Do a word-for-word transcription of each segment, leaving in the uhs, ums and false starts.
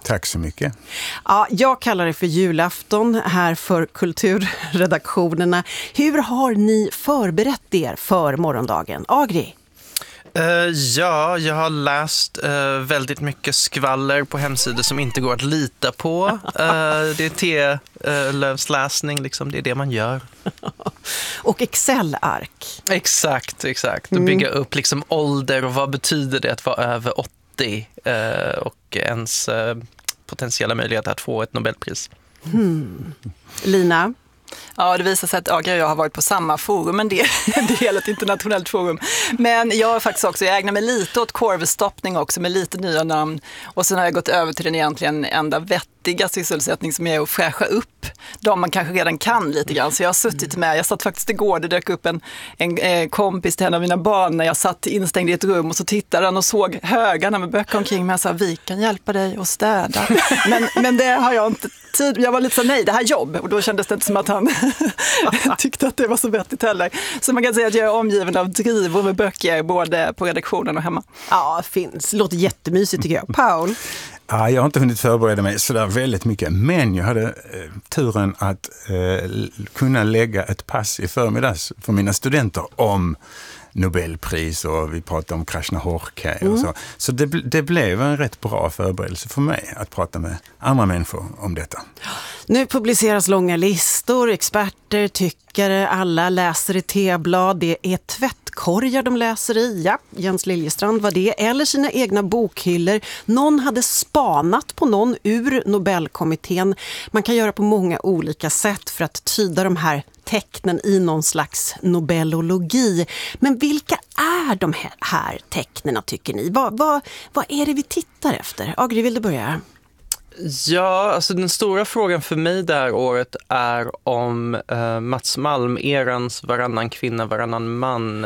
Tack så mycket. Ja, jag kallar det för julafton här för kulturredaktionerna. Hur har ni förberett er för morgondagen? Agri? Uh, ja, jag har läst uh, väldigt mycket skvaller på hemsidor som inte går att lita på. Uh, det är T-lövsläsning, liksom, det är det man gör. Och Excel-ark. Exakt, exakt. Mm. Och bygga upp liksom ålder och vad betyder det att vara över åttio uh, och ens uh, potentiella möjligheter att få ett Nobelpris. Hmm. Lina? Ja, det visar sig att Agri och jag har varit på samma forum, men det, det är ett internationellt forum. Men jag har faktiskt också, jag ägnar mig lite åt korvstoppning också med lite nya namn. Och sen har jag gått över till den egentligen enda vettiga sysselsättning som är att fräscha upp de man kanske redan kan lite grann. Så jag har suttit med, jag satt faktiskt igår, det dök upp en, en eh, kompis till en av mina barn när jag satt instängd i ett rum och så tittade han och såg högarna med böcker omkring mig och sa, vi kan hjälpa dig att städa. Men, men det har jag inte tid, jag var lite så nej, det här är jobb. Och då kändes det inte som att han tyckte att det var så vettigt heller. Så man kan säga att jag är omgiven av drivor med böcker både på redaktionen och hemma. Ja, finns. Låter jättemysigt tycker jag. Paul? Ja, jag har inte hunnit förbereda mig sådär väldigt mycket, men jag hade eh, turen att eh, kunna lägga ett pass i förmiddags för mina studenter om Nobelpris och vi pratade om Krasznahorkai och mm. så. Så det, det blev en rätt bra förberedelse för mig att prata med andra människor om detta. Nu publiceras långa listor, experter, tyckare, alla läser i T-blad. Det är tvättkorgar de läser i. Ja, Jens Liljestrand var det. Eller sina egna bokhyllor. Någon hade spanat på någon ur Nobelkommittén. Man kan göra på många olika sätt för att tyda de här tecknen i någon slags nobelologi. Men vilka är de här, här tecknen tycker ni? Vad, vad, vad är det vi tittar efter? Agri, vill du börja? Ja, alltså den stora frågan för mig det här året är om eh, Mats Malm-erans varannan kvinna, varannan man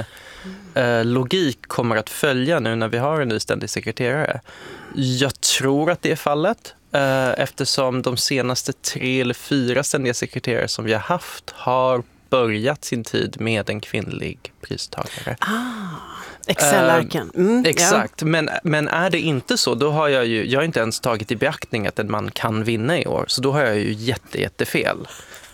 eh, logik kommer att följa nu när vi har en ny ständig sekreterare. Jag tror att det är fallet. Eftersom de senaste tre eller fyra ständiga sekreterare som vi har haft har börjat sin tid med en kvinnlig pristagare. Ah, Excel-arken. Mm, exakt, ja. men, men är det inte så, då har jag ju, jag har inte ens tagit i beaktning att en man kan vinna i år. Så då har jag ju jätte, jättefel.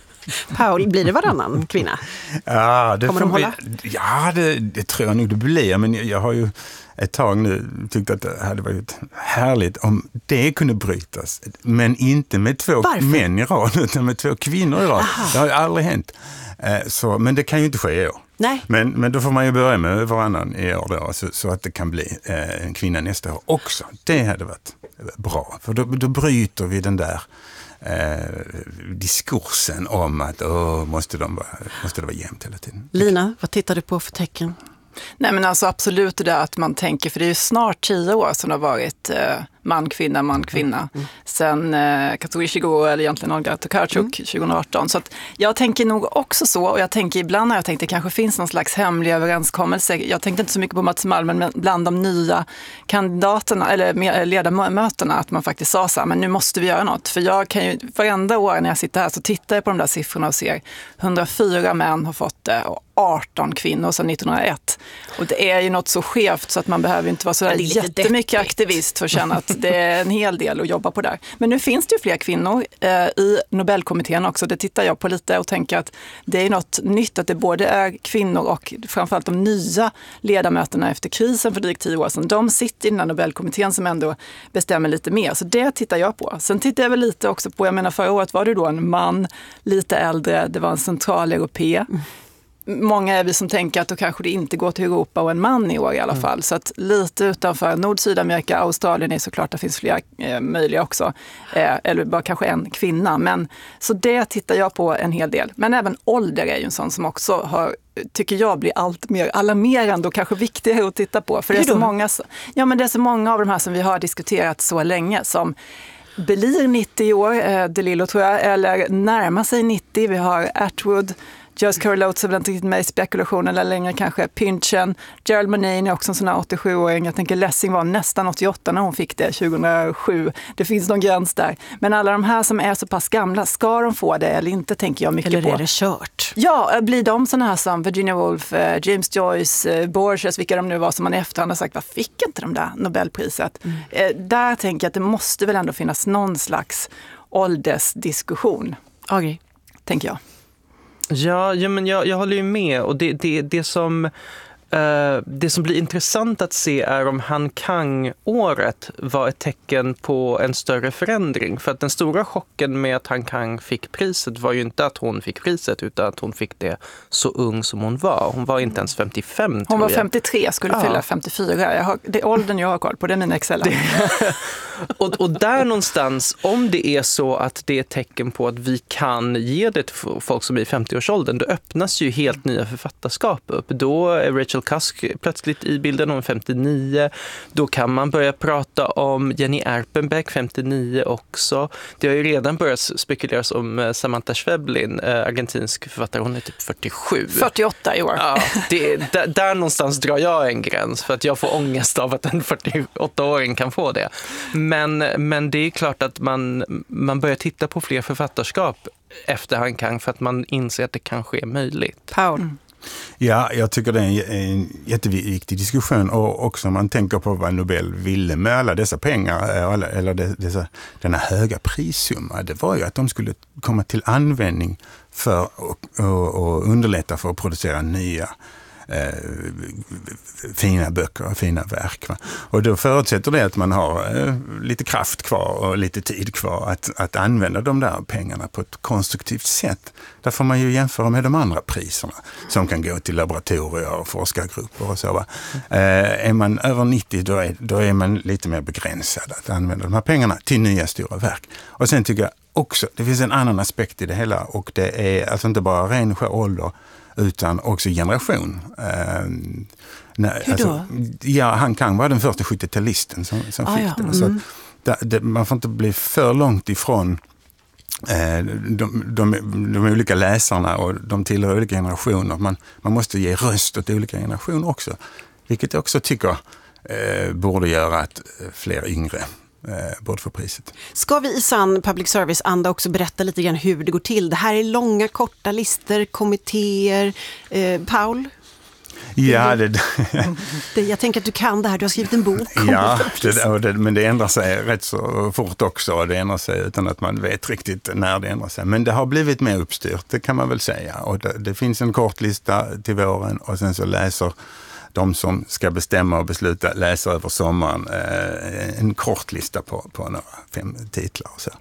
Paul, blir det varannan kvinna? Ja, det kommer de hålla? Vi, ja, det, det tror jag nog det blir. Men jag, jag har ju ett tag nu tyckt att det hade varit härligt om det kunde brytas. Men inte med två Varför? män i rad, utan med två kvinnor i rad. Aha. Det har ju aldrig hänt. Så, men det kan ju inte ske i år. Nej. Men, men då får man ju börja med varannan i år då, så, så att det kan bli eh, en kvinna nästa år också. Det hade varit bra, för då, då bryter vi den där eh, diskursen om att åh, måste, de vara, måste det vara jämnt hela tiden. Lina, vad tittar du på för tecken? Nej, men alltså absolut det där att man tänker, för det är ju snart tio år som det har varit eh, man, kvinna, man, kvinna. Mm. Sen eh, Kazuo Ishiguro eller egentligen Olga Tokarczuk mm. tjugo arton. Så att jag tänker nog också så, och jag tänker ibland när jag tänkte det kanske finns någon slags hemlig överenskommelse. Jag tänkte inte så mycket på Mats Malm, men bland de nya kandidaterna eller ledamöterna att man faktiskt sa så här, men nu måste vi göra något. För jag kan ju, varenda år när jag sitter här så tittar jag på de där siffrorna och ser hundrafyra män har fått det och arton kvinnor sedan nittonhundraett. Och det är ju något så skevt så att man behöver inte vara så där jättemycket deppigt. Aktivist för att känna att det är en hel del att jobba på där. Men nu finns det ju fler kvinnor eh, i Nobelkommittén också. Det tittar jag på lite och tänker att det är något nytt att det både är kvinnor och framförallt de nya ledamöterna efter krisen för drygt tio år sedan. De sitter i den här Nobelkommittén som ändå bestämmer lite mer. Så det tittar jag på. Sen tittar jag väl lite också på, jag menar förra året var det då en man, lite äldre, det var en centraleuropé. Mm. Många är vi som tänker att då kanske det inte går till Europa och en man i år i alla fall. Mm. Så att lite utanför Nord-Sydamerika, Australien är såklart, det finns flera eh, möjliga också. Eh, eller bara kanske en kvinna. Men, så det tittar jag på en hel del. Men även ålder är ju en sån som också har, tycker jag blir allt mer alarmerande och kanske viktigare att titta på. För det är, så många, ja, men det är så många av de här som vi har diskuterat så länge som blir nittio år, eh, DeLillo tror jag, eller närmar sig nittio. Vi har Atwood, Joyce Carol Oates är väl inte riktigt med i spekulationen eller längre kanske. Pynchon, Gerald Murnane är också en sån här åttiosjuåring. Jag tänker Lessing var nästan åttioåtta när hon fick det tjugohundrasju. Det finns någon gräns där. Men alla de här som är så pass gamla, ska de få det eller inte, tänker jag mycket eller på. Eller är det kört? Ja, blir de såna här som Virginia Woolf, James Joyce, Borges, vilka de nu var som man i efterhand har sagt, vad fick inte de där Nobelpriset? Mm. Där tänker jag att det måste väl ändå finnas någon slags åldersdiskussion. Okay. Tänker jag. Ja, ja men jag, jag håller ju med. Och det, det, det, som, eh, det som blir intressant att se är om Han Kang-året var ett tecken på en större förändring. För att den stora chocken med att Han Kang fick priset var ju inte att hon fick priset, utan att hon fick det så ung som hon var. Hon var inte ens femtiofem, tror jag. Hon var femtiotre, skulle ja. fylla femtiofyra. Jag har, det är åldern jag har koll på, det är min Excel. Det, och, och där någonstans, om det är så att det är ett tecken på att vi kan ge det till folk som är i femtioårsåldern, då öppnas ju helt nya författarskap upp. Då är Rachel Cusk plötsligt i bilden, om femtionio. Då kan man börja prata om Jenny Erpenbeck, femtionio också. Det har ju redan börjat spekuleras om Samantha Schweblin, argentinsk författare. Hon är typ fyrtiosju. fyrtioåtta i år. Ja, det, där, där någonstans drar jag en gräns, för att jag får ångest av att en fyrtioåttaåring kan få det. Men, men det är klart att man, man börjar titta på fler författarskap efter Han Kang, för att man inser att det kanske är möjligt. Paul? Mm. Ja, jag tycker det är en, en jätteviktig diskussion, och också om man tänker på vad Nobel ville med alla dessa pengar, eller, eller dessa, denna höga prissumma. Det var ju att de skulle komma till användning för att underlätta för att producera nya Eh, fina böcker och fina verk. Va? Och då förutsätter det att man har eh, lite kraft kvar och lite tid kvar att, att använda de där pengarna på ett konstruktivt sätt. Där får man ju jämföra med de andra priserna som kan gå till laboratorier och forskargrupper och så. Va? Eh, är man över nittio, då är, då är man lite mer begränsad att använda de här pengarna till nya stora verk. Och sen tycker jag också, det finns en annan aspekt i det hela, och det är alltså inte bara ren ålder, utan också generation. Eh, när, Hur då? Alltså, ja, Han Kang var den första sjuttiotalisten som, som ah, fick ja. det. Så mm. att, det, man får inte bli för långt ifrån eh, de, de, de olika läsarna, och de tillhör olika generationer. Man, man måste ge röst åt olika generationer också. Vilket jag också tycker eh, borde göra att fler yngre bort för priset. Ska vi i sann public service-anda också berätta lite grann hur det går till? Det här är långa, korta listor, kommittéer. Eh, Paul? Ja, det, det, jag tänker att du kan det här. Du har skrivit en bok. Ja, det, det, men det ändrar sig rätt så fort också. Det ändrar sig utan att man vet riktigt när det ändrar sig. Men det har blivit mer uppstyrt, det kan man väl säga. Och det, det finns en kort lista till våren, och sen så läser de som ska bestämma och besluta läser över sommaren eh, en kort lista på, på några fem titlar. Så.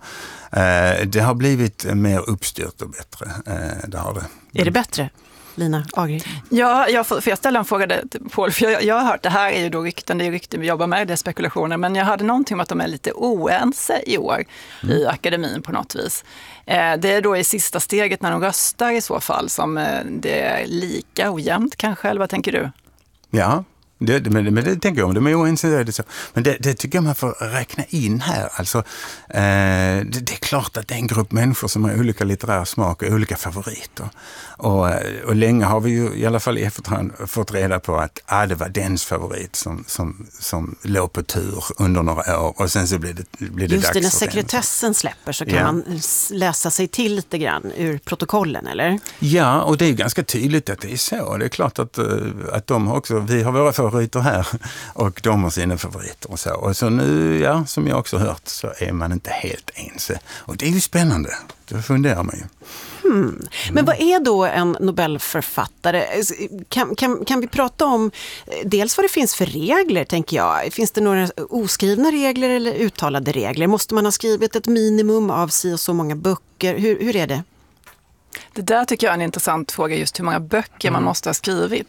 Eh, det har blivit mer uppstyrt och bättre. Eh, det har det. Är det bättre, Lina Agri? Ja, jag får, får jag ställa en fråga till Paul? För jag, jag har hört, det här är ju då rykten, det är rykten vi jobbar med, det är spekulationer, men jag hade någonting om att de är lite oense i år mm. i akademin på något vis. Eh, det är då i sista steget när de röstar i så fall som eh, det är lika ojämnt kanske, eller vad tänker du? Ja, det, men, men det tänker jag om. De är oense, det så. Men det, det tycker jag man får räkna in här. Alltså, eh, det, det är klart att det är en grupp människor som har olika litterära smak och olika favoriter. Och, och länge har vi ju i alla fall i efterhand fått reda på att ah, det var dens favorit som, som, som låg på tur under några år, och sen så blir det, blir det Just dags. det, när sekretessen släpper så kan ja. man läsa sig till lite grann ur protokollen, eller? Ja, och det är ganska tydligt att det är så. Det är klart att, att de har också, vi har våra favoriter här och de har sina favoriter och så. Och så nu, ja, som jag också hört, så är man inte helt ense. Och det är ju spännande. Det funderar man ju. Hmm. Men vad är då en Nobelförfattare? Kan, kan, kan vi prata om dels vad det finns för regler, tänker jag? Finns det några oskrivna regler eller uttalade regler? Måste man ha skrivit ett minimum av si och så många böcker? Hur, hur är det? Det där tycker jag är en intressant fråga, just hur många böcker mm. man måste ha skrivit.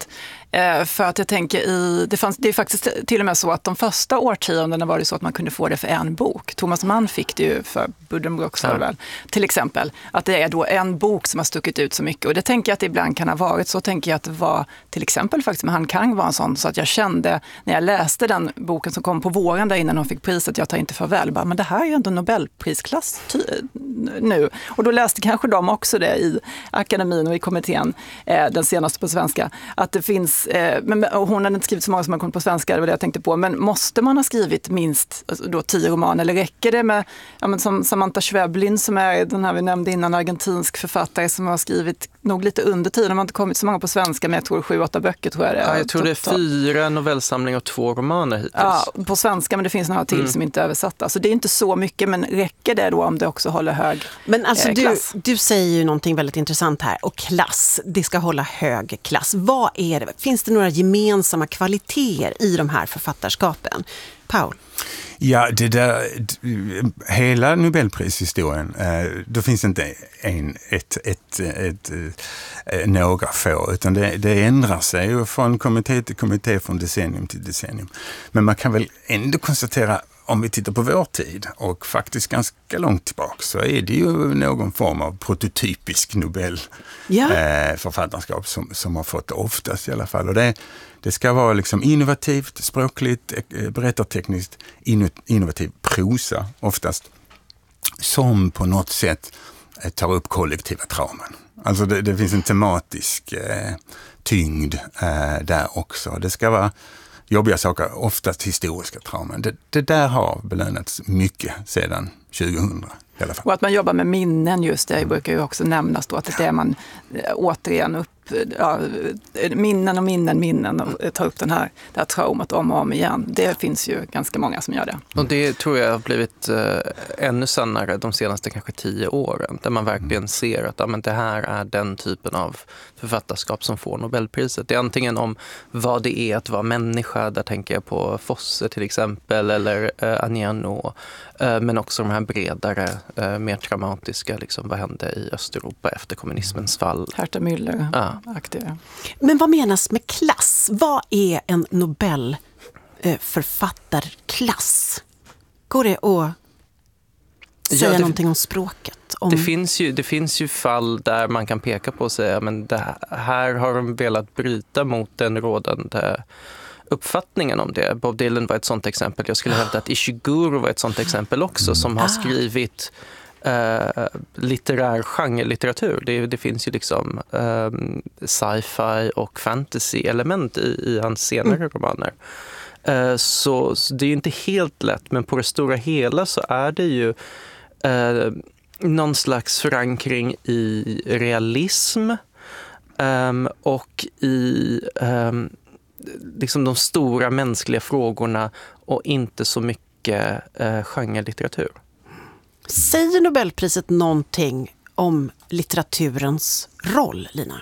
Eh, för att jag tänker i, det, fanns, det är faktiskt till och med så att de första årtiondena var det så att man kunde få det för en bok. Thomas Mann fick det ju för Buddenbrooks ja. väl, till exempel. Att det är då en bok som har stuckit ut så mycket. Och det tänker jag att det ibland kan ha varit. Så tänker jag att det var till exempel faktiskt med Han Kang var en sån. Så att jag kände när jag läste den boken som kom på våren där innan hon fick priset, Jag tar inte farväl, bara, men det här är ju ändå Nobelprisklass ty- nu. Och då läste kanske de också det i akademin och i kommittén, eh, den senaste på svenska, att det finns, eh, men, och hon hade inte skrivit så många som har kommit på svenska, det var det jag tänkte på, men måste man ha skrivit minst alltså, då, tio romaner, eller räcker det med, ja, men som Samantha Schweblin som är den här vi nämnde innan, argentinsk författare som har skrivit nog lite under tiden, de har inte kommit så många på svenska, men jag tror sju, åtta böcker tror jag det är. Ja, jag tror det är fyra novellsamlingar och två romaner hittills. Ja, på svenska, men det finns några till mm. som inte är översatta. Så det är inte så mycket, men räcker det då om det också håller hög Men alltså eh, klass? Du, du säger ju någonting väldigt intressant här, och klass, det ska hålla hög klass. Vad är det? Finns det några gemensamma kvaliteter i de här författarskapen? Paul? Ja, det där, hela Nobelprishistorien, då finns inte en, ett, ett, ett, ett, några få, utan det, det ändrar sig ju från kommitté till kommitté, från decennium till decennium. Men man kan väl ändå konstatera, om vi tittar på vår tid och faktiskt ganska långt tillbaka, så är det ju någon form av prototypisk Nobelförfattarskap ja. som, som har fått oftast i alla fall. Och det Det ska vara liksom innovativt, språkligt, berättartekniskt, innovativ prosa oftast, som på något sätt tar upp kollektiva trauman. Alltså det, det finns en tematisk eh, tyngd eh, där också. Det ska vara jobbiga saker, oftast historiska trauman. Det, det där har belönats mycket sedan tjugohundra. I alla fall. Och att man jobbar med minnen, just det brukar ju också nämnas då, att det är man återigen upp, ja, minnen och minnen, minnen och tar upp den här, det här traumat om och om igen. Det finns ju ganska många som gör det. Och det tror jag har blivit eh, ännu sannare de senaste kanske tio åren, där man verkligen ser att ja, men det här är den typen av författarskap som får Nobelpriset. Det är antingen om vad det är att vara människa, där tänker jag på Fosse till exempel, eller eh, Aniano, eh, men också de här bredare, eh, mer traumatiska, liksom, vad hände i Östeuropa efter kommunismens fall. Herta Müller. Ja. Aktiva. Men vad menas med klass? Vad är en Nobelförfattarklass? Går det att säga ja, det, någonting om språket? Om... Det, finns ju, det finns ju fall där man kan peka på och säga men det här har de velat bryta mot den rådande uppfattningen om det. Bob Dylan var ett sånt exempel. Jag skulle hävda att Ishiguro var ett sånt exempel också, som har skrivit Uh, litterär genrelitteratur. Det, det finns ju liksom um, sci-fi och fantasy-element i, i hans senare mm. romaner. Uh, så, så det är ju inte helt lätt, men på det stora hela så är det ju uh, någon slags förankring i realism um, och i um, liksom de stora mänskliga frågorna och inte så mycket uh, genrelitteratur. Säger Nobelpriset någonting om litteraturens roll, Lina?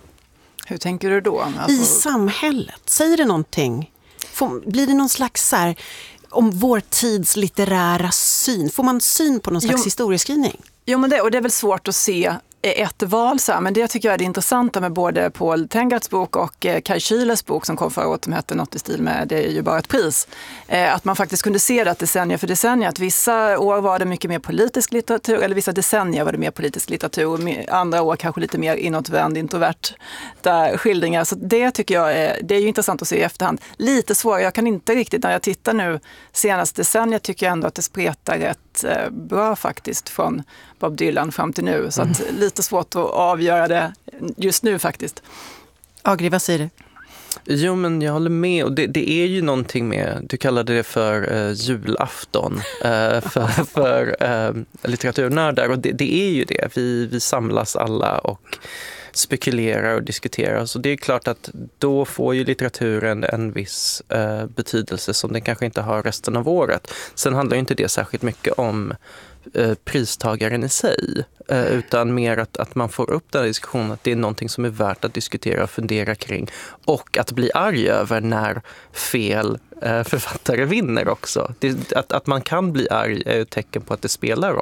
Hur tänker du då? Alltså... I samhället, säger det någonting? Får, blir det någon slags så här, om vår tids litterära syn? Får man syn på någon slags jo, historieskrivning? Jo, men det, och det är väl svårt att se ett val så här, men det tycker jag är det intressanta med både Paul Tengarts bok och Kai Schilers bok som kom förra året, som hette något i stil med Det är ju bara ett pris. Eh, att man faktiskt kunde se det att decennier för decennier, att vissa år var det mycket mer politisk litteratur, eller vissa decennier var det mer politisk litteratur, och andra år kanske lite mer inåtvänd, introvert där skildringar. Så det tycker jag är, det är ju intressant att se i efterhand. Lite svårare, jag kan inte riktigt, när jag tittar nu senaste decennier tycker jag ändå att det spretar rätt eh, bra faktiskt från Bob Dylan fram till nu. Så att lite svårt att avgöra det just nu faktiskt. Agri, vad säger du? Jo, men jag håller med. Och det, det är ju någonting med, du kallade det för uh, julafton uh, för, för uh, litteraturnördar. Och det, det är ju det. Vi, vi samlas alla och spekulerar och diskuterar. Så det är klart att då får ju litteraturen en viss uh, betydelse som den kanske inte har resten av året. Sen handlar inte det särskilt mycket om uh, pristagaren i sig, uh, utan mer att, att man får upp den här diskussionen, att det är någonting som är värt att diskutera och fundera kring, och att bli arg över när fel uh, författare vinner också. Det, att, att man kan bli arg är ett tecken på att det spelar roll.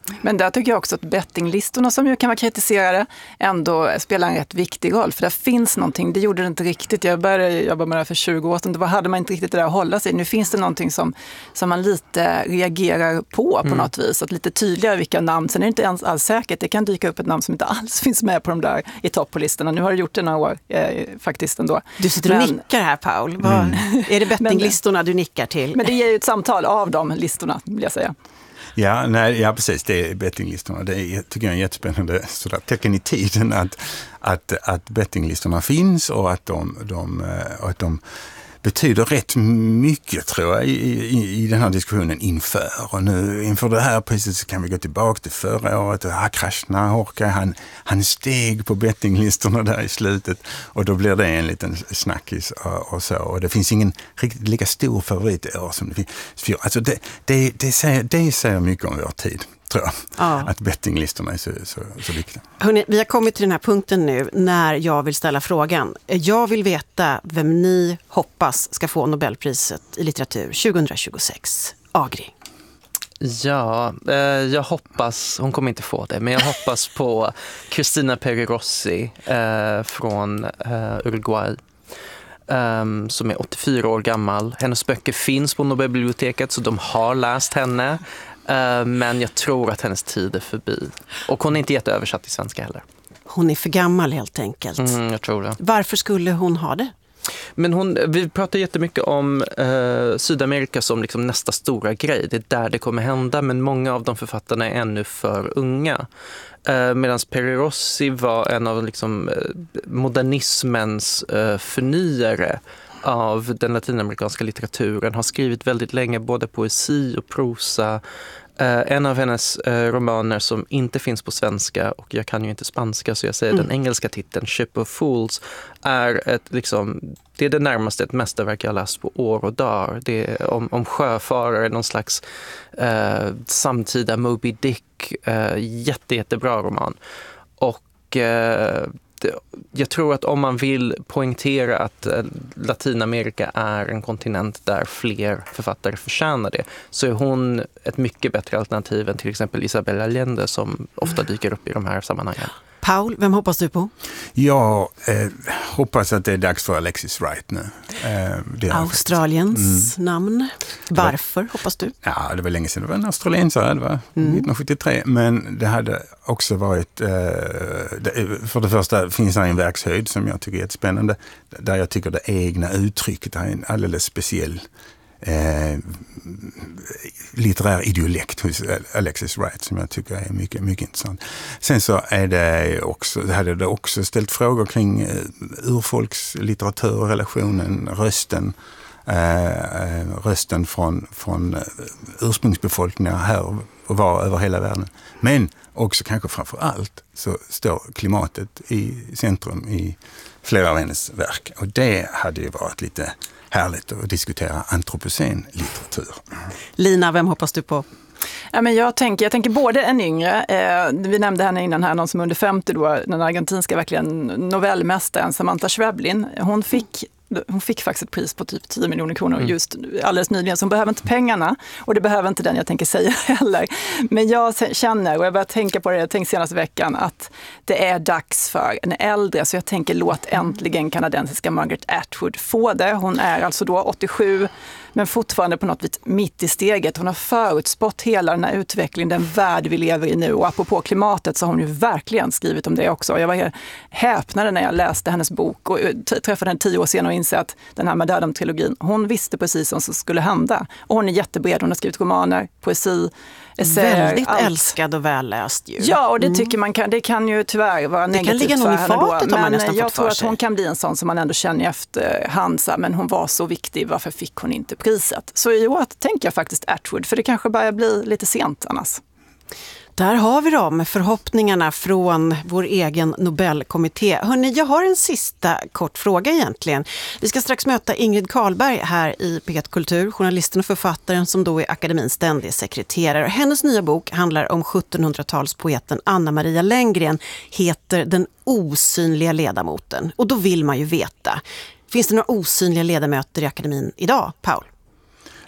Men där tycker jag också att bettinglistorna, som ju kan vara kritiserade, ändå spelar en rätt viktig roll. För det finns någonting, det gjorde det inte riktigt. Jag började jobba med det här för tjugo år sedan, då hade man inte riktigt det där att hålla sig. Nu finns det någonting som, som man lite reagerar på på mm. något vis. Att lite tydligare vilka namn, sen är det inte ens alls säkert. Det kan dyka upp ett namn som inte alls finns med på de där i topp på listorna. Nu har du gjort det några år eh, faktiskt ändå. Du sitter och men, nickar här, Paul. Vad, mm. Är det bettinglistorna du nickar till? Men det ger ju ett samtal av de listorna, vill jag säga. Ja, nej, ja, precis. Det är bettinglistorna. Det är, tycker jag, en jättespännande sådär, tecken i tiden att, att, att bettinglistorna finns och att de, de, och att de betyder rätt mycket, tror jag, i, i, i den här diskussionen inför. Och nu inför det här priset så kan vi gå tillbaka till förra året. Och ah, Krasnahorkai, han, han steg på bettinglistorna där i slutet. Och då blir det en liten snackis och, och så. Och det finns ingen riktigt lika stor favorit i år som det finns. Alltså det, det, det, säger, det säger mycket om vår tid, tror jag. Ja. Att bettinglistorna är så, så, så viktiga. Hörrni, vi har kommit till den här punkten nu när jag vill ställa frågan. Jag vill veta vem ni hoppas ska få Nobelpriset i litteratur tjugohundratjugosex. Agri. Ja, eh, jag hoppas, hon kommer inte få det, men jag hoppas på Cristina Peri Rossi eh, från eh, Uruguay. Um, som är åttiofyra år gammal. Hennes böcker finns på Nobelbiblioteket, så de har läst henne. Uh, men jag tror att hennes tid är förbi. Och hon är inte jätteöversatt i svenska heller. Hon är för gammal helt enkelt. Mm, jag tror det. Varför skulle hon ha det? Men hon, vi pratar jättemycket om uh, Sydamerika som liksom nästa stora grej. Det är där det kommer hända, men många av de författarna är ännu för unga. Uh, Medan Peri Rossi var en av liksom, uh, modernismens uh, förnyare av den latinamerikanska litteraturen, har skrivit väldigt länge både poesi och prosa. Eh, en av hennes eh, romaner som inte finns på svenska, och jag kan ju inte spanska så jag säger mm. den engelska titeln, Ship of Fools, är ett, liksom, det är det närmaste ett mästerverk jag har läst på år och dagar. Det är om, om sjöfarare, någon slags eh, samtida Moby Dick, eh, jätte, jättebra roman. Och eh, jag tror att om man vill poängtera att Latinamerika är en kontinent där fler författare förtjänar det, så är hon ett mycket bättre alternativ än till exempel Isabel Allende som ofta dyker upp i de här sammanhangen. Paul, vem hoppas du på? Jag eh, hoppas att det är dags för Alexis Wright nu. Eh, Australiens mm. namn. Varför var, hoppas du? Ja, det var länge sedan det var en australiensare, det var mm. nittonhundrasjuttiotre. Men det hade också varit, eh, det, för det första finns det en verkshöjd som jag tycker är jättespännande. Där jag tycker det egna uttrycket är en alldeles speciell Eh, litterär idiolekt hos Alexis Wright som jag tycker är mycket, mycket intressant. Sen så är det också, det hade det också ställt frågor kring eh, urfolkslitteratur, relationen, rösten eh, rösten från, från ursprungsbefolkningar här och var över hela världen. Men också kanske framför allt så står klimatet i centrum i flera av hennes verk, och det hade ju varit lite härligt att diskutera antropocen-litteratur. Lina, vem hoppas du på? Ja, men jag, tänker, jag tänker både en yngre, eh, vi nämnde henne innan här, någon som under femtio då, den argentinska verkligen novellmästaren Samantha Schweblin. Hon fick Hon fick faktiskt ett pris på typ tio miljoner kronor just alldeles nyligen, så hon behöver inte pengarna, och det behöver inte den jag tänker säga heller. Men jag känner, och jag börjar tänka på det, jag tänkte senaste veckan, att det är dags för en äldre, så jag tänker låt äntligen kanadensiska Margaret Atwood få det. Hon är alltså då åttiosju, men fortfarande på något vis mitt i steget. Hon har förutspått hela den här utvecklingen, den värld vi lever i nu, och apropå klimatet så har hon ju verkligen skrivit om det också. Jag var häpnad när jag läste hennes bok och träffade henne tio år senare och inser att den här Madame-trilogin, hon visste precis vad som skulle hända. Och hon är jättebred, hon har skrivit romaner, poesi, essäer. Väldigt allt. Älskad och välläst ju. Ja, och det tycker man kan, det kan ju tyvärr vara negativt det kan ligga någon i fatet, då. Men nästan jag tror att hon kan bli en sån som man ändå känner efter Hansa, men hon var så viktig, varför fick hon inte priset? Så i år tänker jag faktiskt Atwood, för det kanske börjar bli lite sent annars. Där har vi dem, förhoppningarna från vår egen Nobelkommitté. Hörrni, jag har en sista kort fråga egentligen. Vi ska strax möta Ingrid Karlberg här i P ett Kultur, journalisten och författaren som då är akademins ständig sekreterare. Hennes nya bok handlar om sjuttonhundratalspoeten Anna-Maria Lenngren, heter Den osynliga ledamoten. Och då vill man ju veta, finns det några osynliga ledamöter i akademin idag, Paul?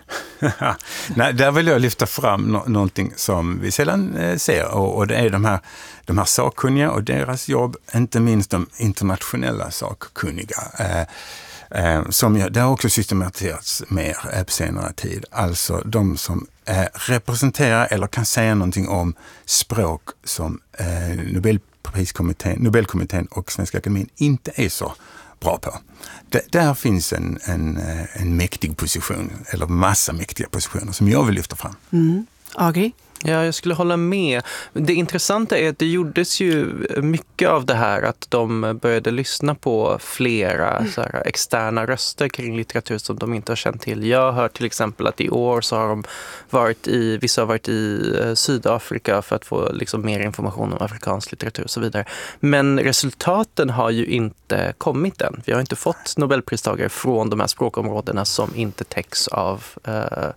Nej, där vill jag lyfta fram no- någonting som vi sällan eh, ser och, och det är de här, de här sakkunniga och deras jobb, inte minst de internationella sakkunniga. Eh, eh, som jag, det har också systematiserats mer eh, på senare tid. Alltså de som eh, representerar eller kan säga någonting om språk som eh, Nobelpriskommittén, Nobelkommittén och Svenska Akademin inte är så bra på. D- där finns en, en, en mäktig position, eller massa mäktiga positioner som jag vill lyfta fram. Mm. Agri? Ja, jag skulle hålla med. Det intressanta är att det gjordes ju mycket av det här att de började lyssna på flera så här, externa röster kring litteratur som de inte har känt till. Jag har hört till exempel att i år så har de varit i, vissa har varit i Sydafrika för att få liksom mer information om afrikansk litteratur och så vidare. Men resultaten har ju inte kommit än. Vi har inte fått Nobelpristagare från de här språkområdena som inte täcks av eh,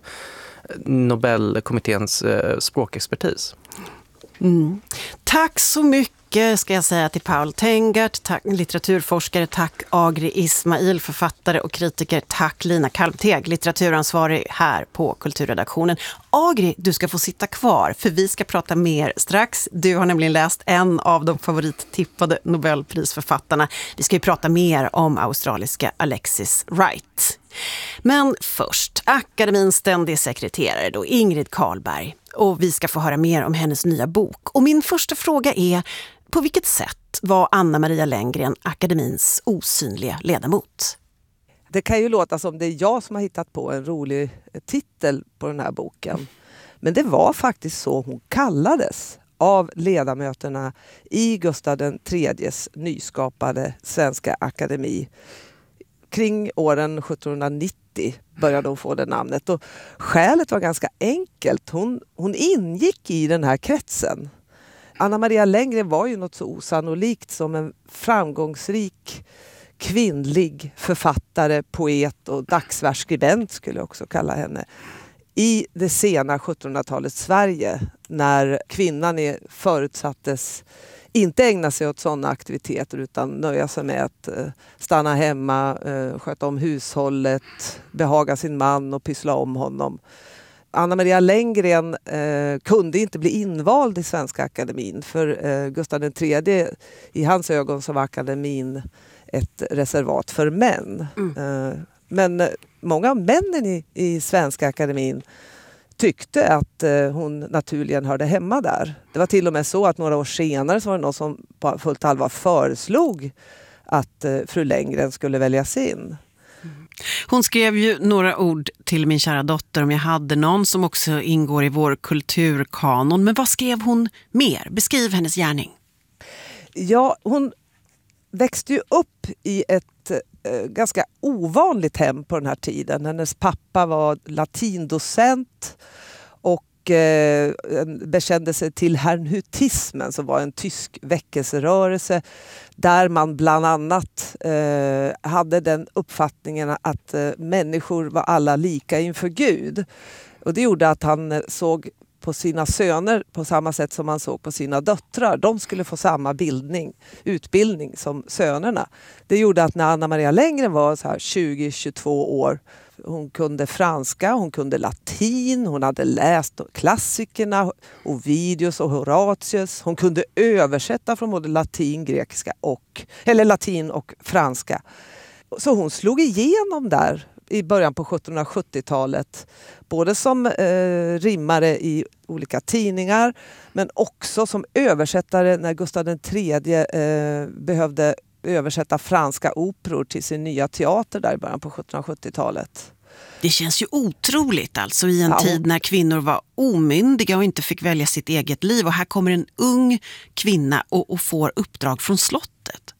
Nobelkommitténs eh, språkexpertis. Mm. Tack så mycket ska jag säga till Paul Tengart, tack litteraturforskare, tack Agri Ismail, författare och kritiker, tack Lina Kalmteg, litteraturansvarig här på Kulturredaktionen. Agri, du ska få sitta kvar för vi ska prata mer strax. Du har nämligen läst en av de favorittippade Nobelprisförfattarna. Vi ska ju prata mer om australiska Alexis Wright. Men först, akademins ständig sekreterare då, Ingrid Carlberg. Och vi ska få höra mer om hennes nya bok. Och min första fråga är, på vilket sätt var Anna-Maria Lenngren akademins osynliga ledamot? Det kan ju låta som det är jag som har hittat på en rolig titel på den här boken. Men det var faktiskt så hon kallades av ledamöterna i Gustav den tredjes nyskapade Svenska Akademi. Kring åren sjuttonhundranittio började hon få det namnet. Och skälet var ganska enkelt. Hon, hon ingick i den här kretsen. Anna-Maria Lenngren var ju något så osannolikt som en framgångsrik kvinnlig författare, poet och dagsversskribent skulle jag också kalla henne. I det sena sjuttonhundratalets Sverige när kvinnan är förutsattes inte ägna sig åt sådana aktiviteter utan nöja sig med att uh, stanna hemma, uh, sköta om hushållet, behaga sin man och pyssla om honom. Anna-Maria Lenngren uh, kunde inte bli invald i Svenska Akademin för uh, Gustav den tredje, i hans ögon så var akademin ett reservat för män. Mm. Uh, men uh, många av männen i, i Svenska Akademin tyckte att eh, hon naturligen hörde hemma där. Det var till och med så att några år senare så var det någon som på fullt allvar föreslog att eh, fru Lenngren skulle väljas in. Hon skrev ju några ord till min kära dotter om jag hade någon som också ingår i vår kulturkanon. Men vad skrev hon mer? Beskriv hennes gärning. Ja, hon växte ju upp i ett eh, ganska ovanligt hem på den här tiden. Hennes pappa var latindocent och eh, bekände sig till herrnhutismen som var en tysk väckelserörelse där man bland annat eh, hade den uppfattningen att eh, människor var alla lika inför Gud. Och det gjorde att han såg på sina söner på samma sätt som man såg på sina döttrar. De skulle få samma bildning, utbildning som sönerna. Det gjorde att när Anna-Maria Lenngren var så här tjugo till tjugotvå år, hon kunde franska, hon kunde latin, hon hade läst klassikerna, Ovidius och Horatius. Hon kunde översätta från både latin, grekiska och, eller latin och franska. Så hon slog igenom där i början på sjuttonhundrasjuttiotalet. Både som eh, rimmare i olika tidningar men också som översättare när Gustav den tredje eh, behövde översätta franska operor till sin nya teater där i början på sjuttonhundrasjuttiotalet. Det känns ju otroligt alltså i en ja, tid när kvinnor var omyndiga och inte fick välja sitt eget liv. Och här kommer en ung kvinna och, och får uppdrag från slottet.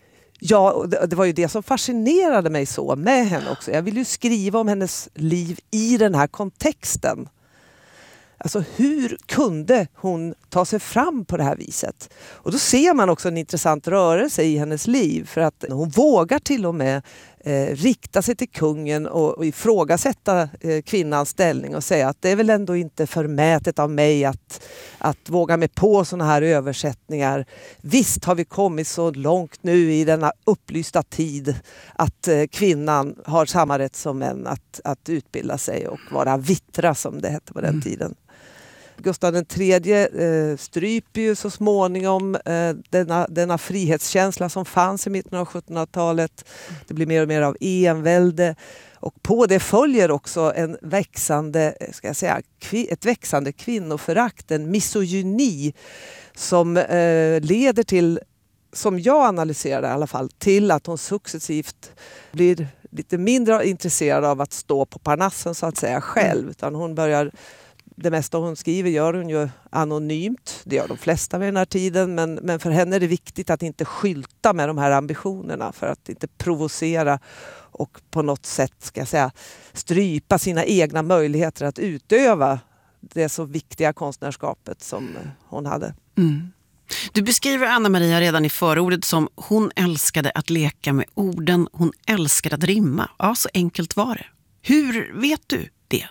Ja, det var ju det som fascinerade mig så med henne också. Jag vill ju skriva om hennes liv i den här kontexten. Alltså hur kunde hon ta sig fram på det här viset? Och då ser man också en intressant rörelse i hennes liv. För att hon vågar till och med eh, rikta sig till kungen och, och ifrågasätta eh, kvinnans ställning och säga att det är väl ändå inte förmätet av mig att, att våga med på sådana här översättningar. Visst har vi kommit så långt nu i denna upplysta tid att eh, kvinnan har samma rätt som män att, att utbilda sig och vara vittra som det hette på den mm. tiden. Gustav den tredje eh, stryper ju så småningom eh, denna, denna frihetskänsla som fanns i mitten av sjuttonhundratalet. Det blir mer och mer av envälde. Och på det följer också en växande, ska jag säga, ett växande kvinnoförakt, en misogyni som eh, leder till, som jag analyserar i alla fall, till att hon successivt blir lite mindre intresserad av att stå på Parnassen så att säga själv. Utan hon börjar, det mesta hon skriver gör hon ju anonymt. Det gör de flesta vid den här tiden. Men, men för henne är det viktigt att inte skylta med de här ambitionerna för att inte provocera och på något sätt, ska jag säga, strypa sina egna möjligheter att utöva det så viktiga konstnärskapet som hon hade. Mm. Du beskriver Anna-Maria redan i förordet som hon älskade att leka med orden, hon älskade att rimma. Ja, så enkelt var det. Hur vet du det?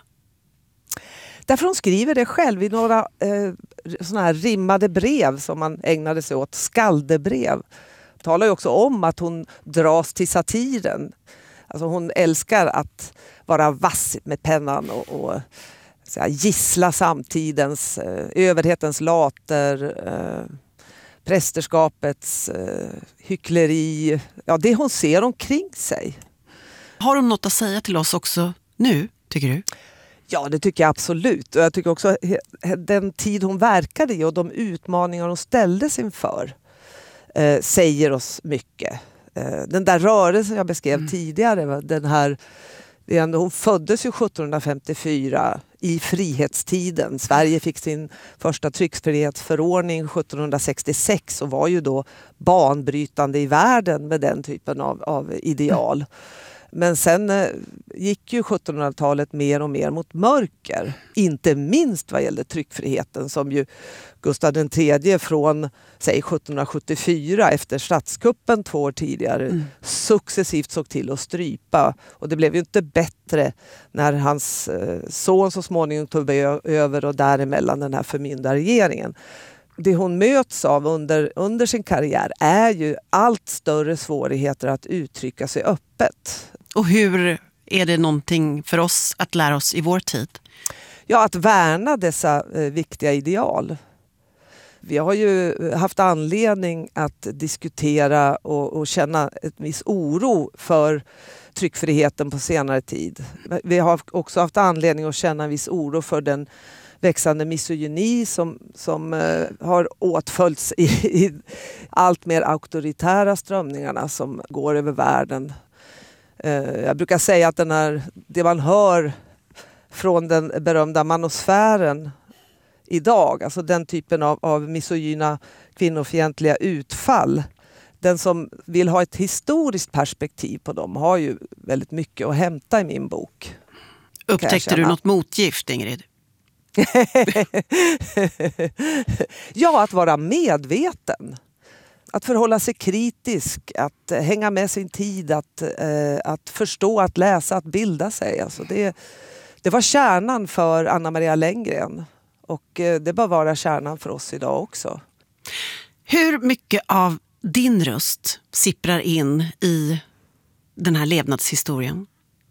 Därför hon skriver det själv i några eh, såna här rimmade brev som man ägnade sig åt, skaldebrev. Talar ju också om att hon dras till satiren. Alltså hon älskar att vara vass med pennan och, och så här, gissla samtidens, eh, överhetens later, eh, prästerskapets eh, hyckleri. Ja, det hon ser omkring sig. Har hon något att säga till oss också nu, tycker du? Ja, det tycker jag absolut. Och jag tycker också den tid hon verkade i och de utmaningar hon ställdes inför eh, säger oss mycket. Eh, den där rörelsen jag beskrev mm. tidigare, den här, hon föddes ju sjuttonhundrafemtiofyra i frihetstiden. Sverige fick sin första tryckfrihetsförordning sjuttonhundrasextiosex och var ju då banbrytande i världen med den typen av, av ideal. Mm. Men sen eh, gick ju sjuttonhundratalet mer och mer mot mörker. Inte minst vad gällde tryckfriheten som ju Gustav den tredje från säg sjuttonhundrasjuttiofyra efter statskuppen två år tidigare mm. successivt såg till att strypa. Och det blev ju inte bättre när hans eh, son så småningom tog över och däremellan den här förmyndarregeringen. Det hon möts av under, under sin karriär är ju allt större svårigheter att uttrycka sig öppet. Och hur är det någonting för oss att lära oss i vår tid? Ja, att värna dessa eh, viktiga ideal. Vi har ju haft anledning att diskutera och, och känna ett viss oro för tryckfriheten på senare tid. Vi har också haft anledning att känna en viss oro för den växande misogyni som, som eh, har åtföljts i, i allt mer auktoritära strömningarna som går över världen. Eh, jag brukar säga att den här, det man hör från den berömda manosfären idag, alltså den typen av, av misogyna kvinnofientliga utfall, den som vill ha ett historiskt perspektiv på dem har ju väldigt mycket att hämta i min bok. Upptäckte du något motgift, Ingrid? Ja, att vara medveten. Att förhålla sig kritisk, att hänga med sin tid, att, eh, att förstå, att läsa, att bilda sig. Alltså det, det var kärnan för Anna-Maria Lenngren. Och eh, det bör vara kärnan för oss idag också. Hur mycket av din röst sipprar in i den här levnadshistorien?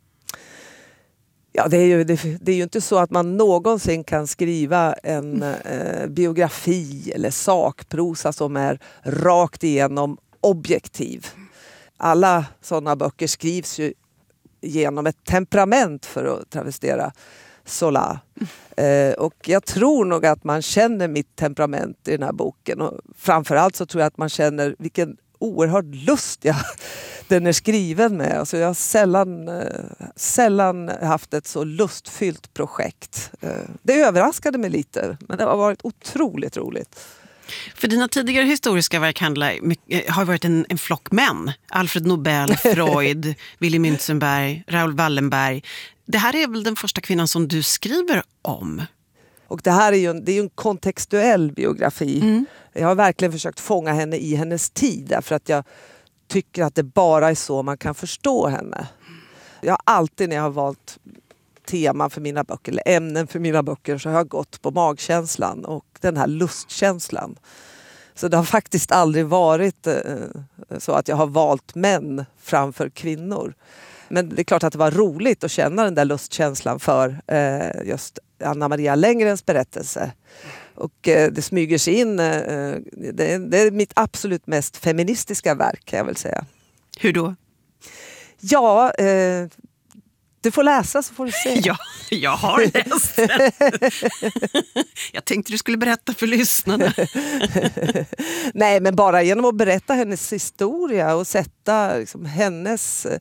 Ja, det är, ju, det, det är ju inte så att man någonsin kan skriva en eh, biografi eller sakprosa som är rakt igenom objektiv. Alla sådana böcker skrivs ju genom ett temperament, för att travestera Zola. Eh, och jag tror nog att man känner mitt temperament i den här boken. Och framförallt så tror jag att man känner vilken oerhörd lust jag den är skriven med. Alltså jag har sällan, eh, sällan haft ett så lustfyllt projekt. Eh, det överraskade mig lite, men det har varit otroligt roligt. För dina tidigare historiska verk handlar, mycket, har varit en, en flock män. Alfred Nobel, Freud, Willy Münzenberg, Raoul Wallenberg. Det här är väl den första kvinnan som du skriver om? Och det här är ju en, det är ju en kontextuell biografi. Mm. Jag har verkligen försökt fånga henne i hennes tid, därför att jag tycker att det bara är så man kan förstå henne. Jag har alltid när jag har valt tema för mina böcker eller ämnen för mina böcker så har jag gått på magkänslan och den här lustkänslan. Så det har faktiskt aldrig varit eh, så att jag har valt män framför kvinnor. Men det är klart att det var roligt att känna den där lustkänslan för eh, just Anna Maria Längrens berättelse. Och eh, det smyger sig in, eh, det, är, det är mitt absolut mest feministiska verk kan jag väl säga. Hur då? Ja, eh, du får läsa så får du se. Ja, jag har läst. Jag tänkte du skulle berätta för lyssnarna. Nej, men bara genom att berätta hennes historia och sätta liksom, hennes eh,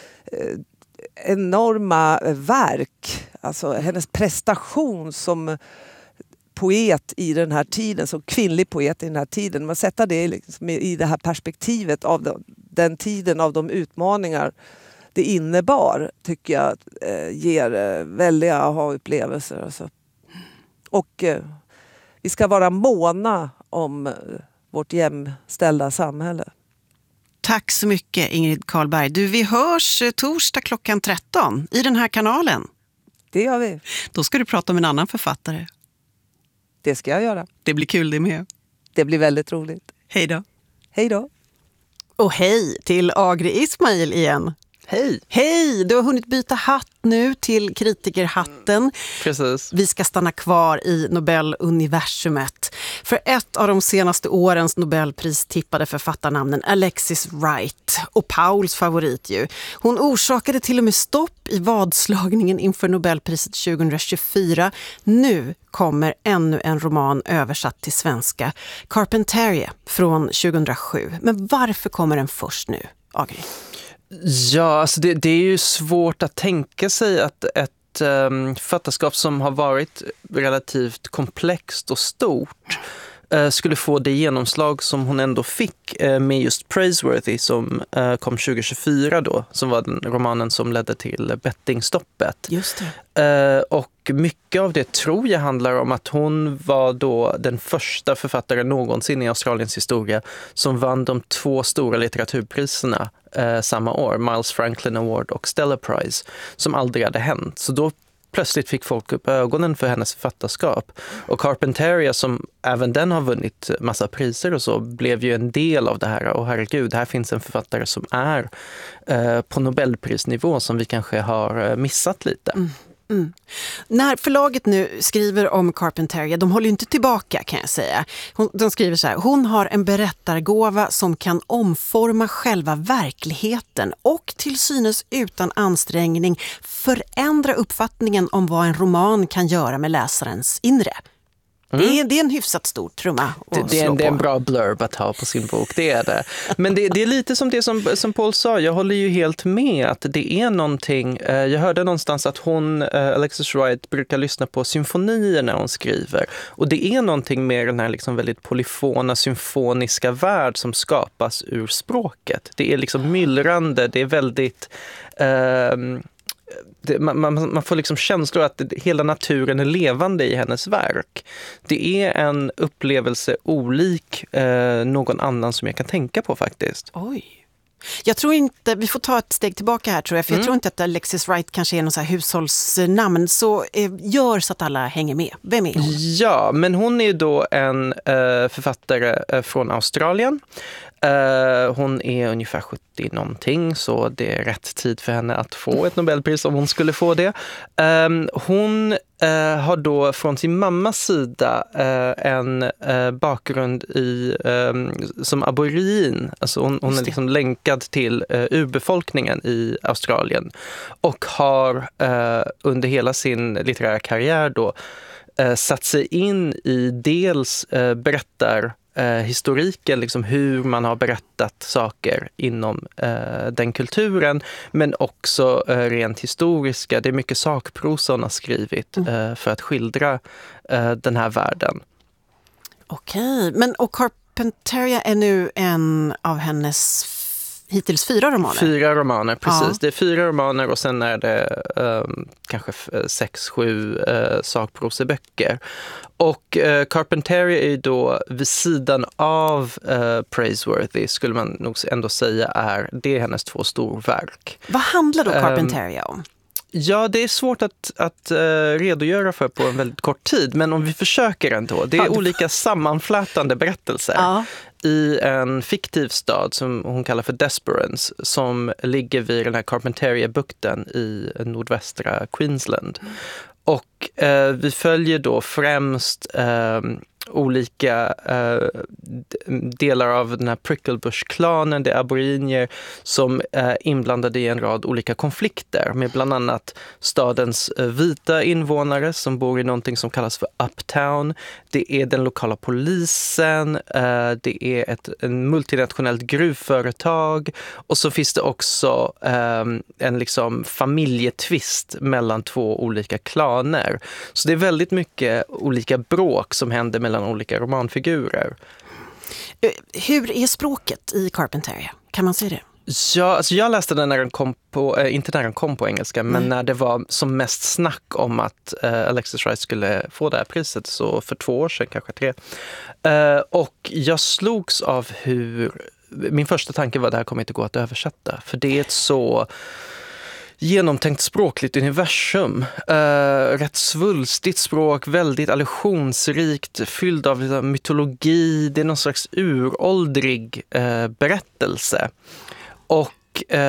enorma verk, alltså hennes prestation som poet i den här tiden, som kvinnlig poet i den här tiden. Man sätter det liksom i det här perspektivet av den, den tiden, av de utmaningar det innebar, tycker jag eh, ger eh, väldiga aha-upplevelser. Alltså. Och eh, vi ska vara måna om eh, vårt jämställda samhälle. Tack så mycket Ingrid Karlberg. Du, vi hörs torsdag klockan tretton i den här kanalen. Det gör vi. Då ska du prata om en annan författare. Det ska jag göra. Det blir kul det med. Det blir väldigt roligt. Hej då. Hej då. Och hej till Agri Ismail igen. Hej! Hej! Du har hunnit byta hatt nu till kritikerhatten. Precis. Vi ska stanna kvar i Nobeluniversumet. För ett av de senaste årens Nobelpris-tippade författarnamnen, Alexis Wright, och Pauls favorit ju. Hon orsakade till och med stopp i vadslagningen inför Nobelpriset tjugohundratjugofyra. Nu kommer ännu en roman översatt till svenska, Carpentaria från tjugohundrasju. Men varför kommer den först nu, Agri? Ja, alltså det, det är ju svårt att tänka sig att ett um, författarskap som har varit relativt komplext och stort uh, skulle få det genomslag som hon ändå fick uh, med just Praiseworthy som uh, kom tjugohundratjugofyra då, som var den romanen som ledde till bettingstoppet. Just det. Uh, och mycket av det tror jag handlar om att hon var då den första författaren någonsin i Australiens historia som vann de två stora litteraturpriserna eh, samma år, Miles Franklin Award och Stella Prize, som aldrig hade hänt. Så då plötsligt fick folk upp ögonen för hennes författarskap. Och Carpentaria, som även den har vunnit massa priser och så, blev ju en del av det här. Och herregud, här finns en författare som är eh, på Nobelprisnivå som vi kanske har missat lite. Mm. Mm. När förlaget nu skriver om Carpentaria, de håller ju inte tillbaka kan jag säga. Hon, de skriver så här: hon har en berättargåva som kan omforma själva verkligheten och till synes utan ansträngning förändra uppfattningen om vad en roman kan göra med läsarens inre. Mm. Det, är, det är en hyfsat stor trumma att det, det, är en, det är en på. bra blurb att ha på sin bok, det är det. Men det, det är lite som det som, som Paul sa, jag håller ju helt med att det är någonting, eh, jag hörde någonstans att hon, eh, Alexis Wright, brukar lyssna på symfonier när hon skriver. Och det är någonting med den här liksom väldigt polyfona, symfoniska värld som skapas ur språket. Det är liksom myllrande, det är väldigt... Eh, Det, man, man, man får liksom känslor att det, hela naturen är levande i hennes verk. Det är en upplevelse olik eh, någon annan som jag kan tänka på faktiskt. Oj. Jag tror inte, vi får ta ett steg tillbaka här tror jag, för mm. jag tror inte att Alexis Wright kanske är någon så här hushållsnamn, så eh, gör så att alla hänger med. Vem är hon? Ja, men hon är då en eh, författare eh, från Australien. Uh, hon är ungefär sjuttio någonting, så det är rätt tid för henne att få ett Nobelpris om hon skulle få det. Um, hon uh, har då från sin mammas sida uh, en uh, bakgrund i, um, som aborigin. Alltså hon, hon är liksom länkad till uh, urbefolkningen i Australien och har uh, under hela sin litterära karriär då uh, satt sig in i dels uh, berättar Eh, historiken, liksom hur man har berättat saker inom eh, den kulturen, men också eh, rent historiska. Det är mycket sakprosa hon har skrivit eh, för att skildra eh, den här världen. Okej, men och Carpentaria är nu en av hennes hittills fyra romaner? Fyra romaner, precis. Ja. Det är fyra romaner och sen är det um, kanske sex, sju uh, sakproseböcker. Och uh, Carpentaria är ju då vid sidan av uh, Praiseworthy, skulle man nog ändå säga, är det är hennes två storverk. Vad handlar då Carpentaria um, om? Ja, det är svårt att, att uh, redogöra för på en väldigt kort tid, men om vi försöker ändå. Det är olika sammanflätande berättelser ja. i en fiktiv stad som hon kallar för Desperance, som ligger vid den här Carpentaria-bukten i nordvästra Queensland. Mm. Och eh, vi följer då främst eh, olika eh, delar av den här Pricklebush-klanen, det är aboriginer som är inblandade i en rad olika konflikter med bland annat stadens eh, vita invånare som bor i någonting som kallas för Uptown. Det är den lokala polisen, eh, det är ett en multinationellt gruvföretag och så finns det också eh, en liksom familjetvist mellan två olika klaner. Så det är väldigt mycket olika bråk som händer mellan olika romanfigurer. Hur är språket i Carpentaria? Kan man säga det? Ja, alltså jag läste den när den kom på, äh, inte när den kom på engelska, mm. men när det var som mest snack om att äh, Alexis Rice skulle få det här priset, så för två år sedan, kanske tre. Äh, och jag slogs av hur, min första tanke var att det här kommer inte gå att översätta, för det är ett så genomtänkt språkligt universum. Uh, rätt svulstigt språk, väldigt allusionsrikt, fylld av liksom, mytologi. Det är någon slags uråldrig uh, berättelse. Och uh,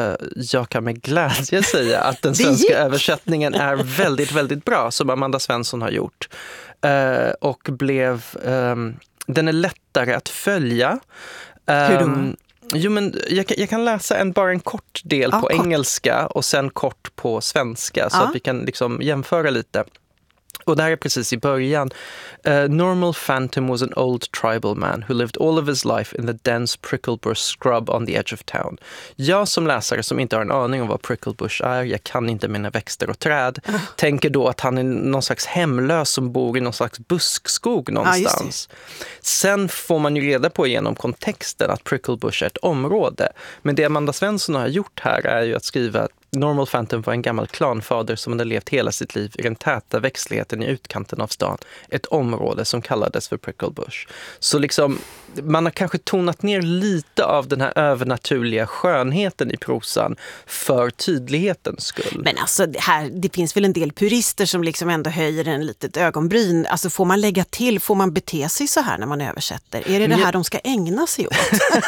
jag kan med glädje säga att den svenska översättningen är väldigt, väldigt bra, som Amanda Svensson har gjort. Uh, och blev... Um, den är lättare att följa. Um, Hur då? Jo, men jag, jag kan läsa en, bara en kort del ja, på kort. engelska och sen kort på svenska så ja. att vi kan liksom jämföra lite. Och det här är precis i början. Uh, Normal Phantom was an old tribal man who lived all of his life in the dense pricklebush scrub on the edge of town. Jag som läsare som inte har en aning om vad pricklebush är, jag kan inte mina växter och träd, uh. tänker då att han är någon slags hemlös som bor i någon slags buskskog någonstans. Ah, Sen får man ju reda på genom kontexten att pricklebush är ett område. Men det Amanda Svensson har gjort här är ju att skriva att Normal Phantom var en gammal klanfader som hade levt hela sitt liv i den täta växtligheten i utkanten av stan. Ett område som kallades för Pricklebush. Så liksom, man har kanske tonat ner lite av den här övernaturliga skönheten i prosan för tydlighetens skull. Men alltså, det, här, det finns väl en del purister som liksom ändå höjer en litet ögonbryn. Alltså får man lägga till, får man bete sig så här när man översätter? Är det det här jag... de ska ägna sig åt?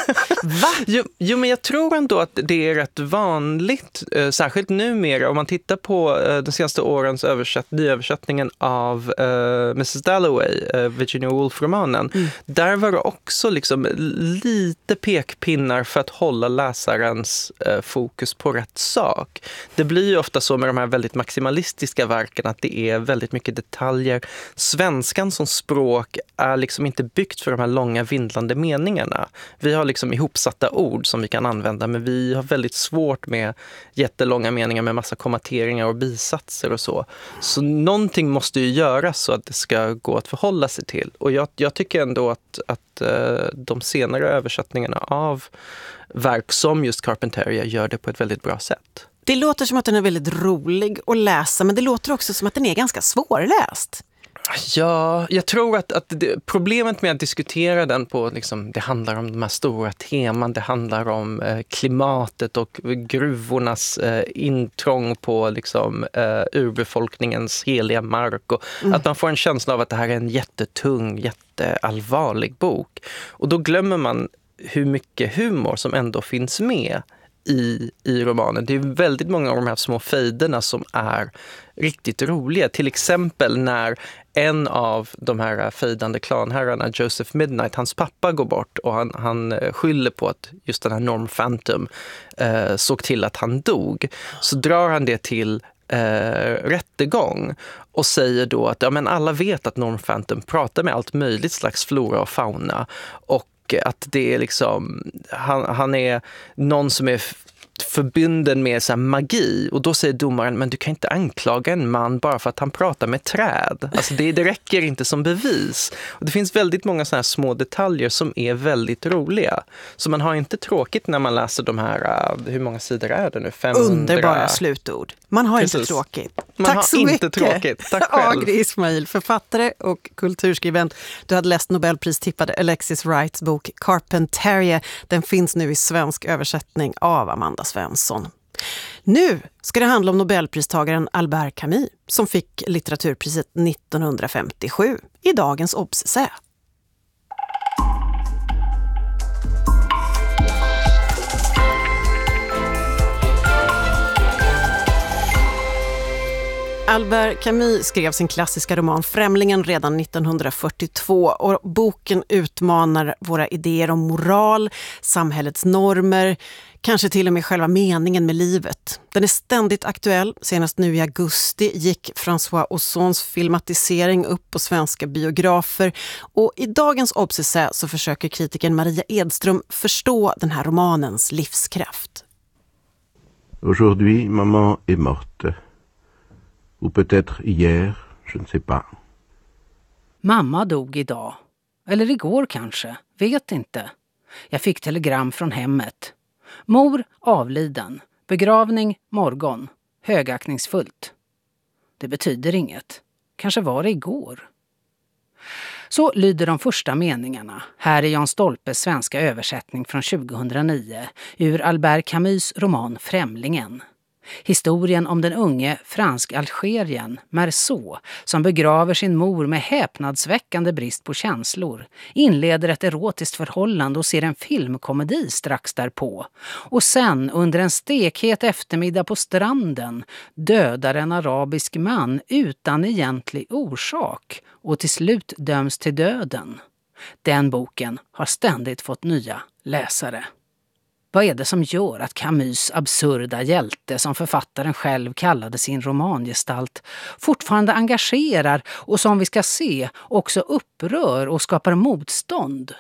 Va? Jo, jo, men jag tror ändå att det är rätt vanligt, särskilt numera, om man tittar på uh, de senaste årens översätt, nyöversättningen av uh, missus Dalloway, uh, Virginia Woolf-romanen. Mm. Där var det också liksom lite pekpinnar för att hålla läsarens uh, fokus på rätt sak. Det blir ju ofta så med de här väldigt maximalistiska verken att det är väldigt mycket detaljer. Svenskan som språk är liksom inte byggt för de här långa vindlande meningarna. Vi har liksom ihopsatta ord som vi kan använda, men vi har väldigt svårt med jättelånga meningar med massa kommateringar och bisatser och så. Så någonting måste ju göras så att det ska gå att förhålla sig till. Och jag, jag tycker ändå att, att uh, de senare översättningarna av verk som just Carpentaria gör det på ett väldigt bra sätt. Det låter som att den är väldigt rolig att läsa, men det låter också som att den är ganska svårläst. Ja, jag tror att, att det, problemet med att diskutera den på, liksom, det handlar om de här stora teman, det handlar om eh, klimatet och gruvornas eh, intrång på liksom, eh, urbefolkningens heliga mark och mm. att man får en känsla av att det här är en jättetung, jätteallvarlig bok. Och då glömmer man hur mycket humor som ändå finns med i, i romanen. Det är väldigt många av de här små fejderna som är riktigt roliga. Till exempel när en av de här fejdande klanherrarna, Joseph Midnight, hans pappa går bort och han, han skyller på att just den här Norm Phantom eh, såg till att han dog. Så drar han det till eh, rättegång och säger då att ja, men alla vet att Norm Phantom pratar med allt möjligt slags flora och fauna och att det är liksom, han, han är någon som är förbunden med så här magi, och då säger domaren, men du kan inte anklaga en man bara för att han pratar med träd. Alltså det, det räcker inte som bevis. Och det finns väldigt många så här små detaljer som är väldigt roliga. Så man har inte tråkigt när man läser de här, hur många sidor är det nu? femhundra Underbara slutord. Man har Precis. inte tråkigt. Man Tack har så inte mycket. Tråkigt. Tack själv. Agri Ismail, författare och kulturskribent. Du hade läst Nobelpristippade Alexis Wrights bok Carpentaria. Den finns nu i svensk översättning av Amanda Svensson. Nu ska det handla om Nobelpristagaren Albert Camus som fick litteraturpriset nittonhundrafemtiosju i dagens Obs-essä. Albert Camus skrev sin klassiska roman Främlingen redan nittonhundrafyrtiotvå och boken utmanar våra idéer om moral, samhällets normer, kanske till och med själva meningen med livet. Den är ständigt aktuell. Senast nu i augusti gick François Ozons filmatisering upp på svenska biografer och i dagens Obs-essä så försöker kritikern Maria Edström förstå den här romanens livskraft. Aujourd'hui, maman est morte. Ou peut-être hier, je ne sais pas. Mamma dog idag. Eller igår kanske. Vet inte. Jag fick telegram från hemmet. Mor avliden. Begravning morgon. Högaktningsfullt. Det betyder inget. Kanske var det igår. Så lyder de första meningarna. Här är Jan Stolpes svenska översättning från tjugohundranio ur Albert Camus roman Främlingen. Historien om den unge fransk-algerien Merceau som begraver sin mor med häpnadsväckande brist på känslor, inleder ett erotiskt förhållande och ser en filmkomedi strax därpå. Och sen under en stekhet eftermiddag på stranden dödar en arabisk man utan egentlig orsak och till slut döms till döden. Den boken har ständigt fått nya läsare. Vad är det som gör att Camus absurda hjälte, som författaren själv kallade sin romangestalt, fortfarande engagerar och som vi ska se också upprör och skapar motstånd?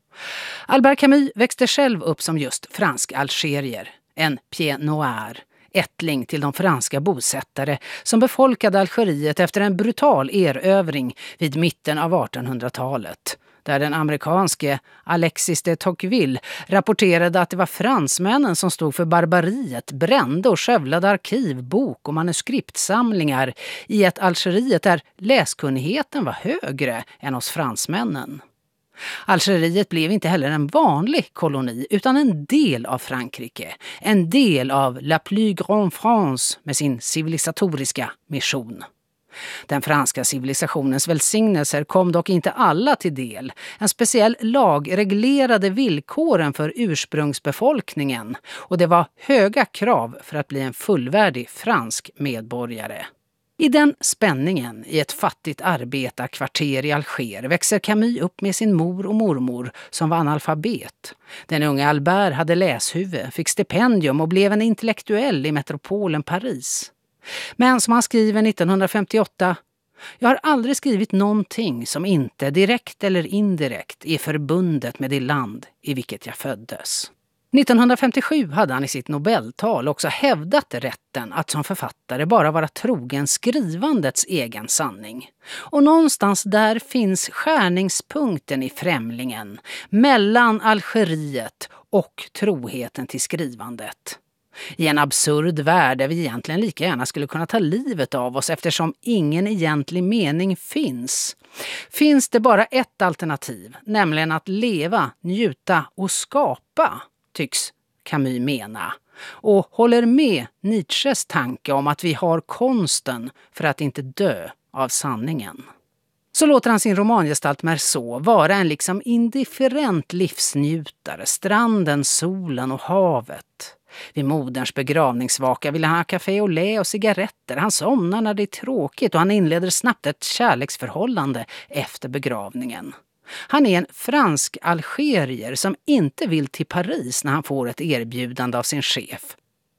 Albert Camus växte själv upp som just fransk-algerier, en pied noir, ättling till de franska bosättare som befolkade Algeriet efter en brutal erövring vid mitten av artonhundratalet. Där den amerikanske Alexis de Tocqueville rapporterade att det var fransmännen som stod för barbariet, brände och skövlade arkiv, bok och manuskriptsamlingar i ett Algeriet där läskunnigheten var högre än hos fransmännen. Algeriet blev inte heller en vanlig koloni utan en del av Frankrike, en del av La plus grande France med sin civilisatoriska mission. Den franska civilisationens välsignelser kom dock inte alla till del. En speciell lag reglerade villkoren för ursprungsbefolkningen och det var höga krav för att bli en fullvärdig fransk medborgare. I den spänningen i ett fattigt arbetarkvarter i Alger växer Camus upp med sin mor och mormor som var analfabet. Den unga Albert hade läshuvud, fick stipendium och blev en intellektuell i metropolen Paris. Men som han skriver nittonhundrafemtioåtta, jag har aldrig skrivit någonting som inte direkt eller indirekt är förbundet med det land i vilket jag föddes. nittonhundrafemtiosju hade han i sitt Nobeltal också hävdat rätten att som författare bara vara trogen skrivandets egen sanning. Och någonstans där finns skärningspunkten i Främlingen mellan Algeriet och troheten till skrivandet. I en absurd värld där vi egentligen lika gärna skulle kunna ta livet av oss eftersom ingen egentlig mening finns, finns det bara ett alternativ, nämligen att leva, njuta och skapa, tycks Camus mena, och håller med Nietzsches tanke om att vi har konsten för att inte dö av sanningen. Så låter han sin romangestalt Merceau vara en liksom indifferent livsnjutare, stranden, solen och havet. Vid moderns begravningsvaka vill han ha café au lait och cigaretter. Han somnar när det är tråkigt och han inleder snabbt ett kärleksförhållande efter begravningen. Han är en fransk algerier som inte vill till Paris när han får ett erbjudande av sin chef.